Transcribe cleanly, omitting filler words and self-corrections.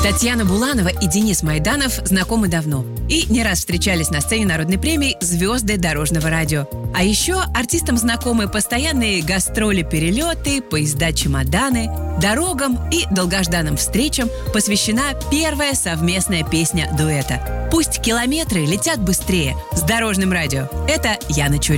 Татьяна Буланова и Денис Майданов знакомы давно и не раз встречались на сцене народной премии «Звезды дорожного радио». А еще артистам знакомы постоянные гастроли-перелеты, поезда-чемоданы. Дорогам и долгожданным встречам посвящена первая совместная песня дуэта. «Пусть километры летят быстрее» с Дорожным радио. Это Яна Чурина.